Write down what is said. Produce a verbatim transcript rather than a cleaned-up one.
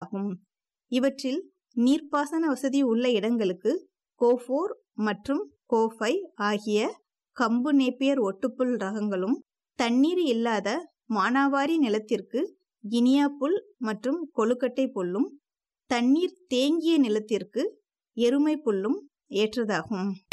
ஏற்றதாகும். இவற்றில் நீர்ப்பாசன வசதி உள்ள இடங்களுக்கு கோபோர் மற்றும் கோஃபை ஆகிய கம்பு நேப்பியர் ஒட்டுப்புல் ரகங்களும், தண்ணீர் இல்லாத மானாவாரி நிலத்திற்கு கினியா புல் மற்றும் கொழுக்கட்டை புல்லும், தண்ணீர் தேங்கிய நிலத்திற்கு எருமை புல்லும் ஏற்றதாகும்.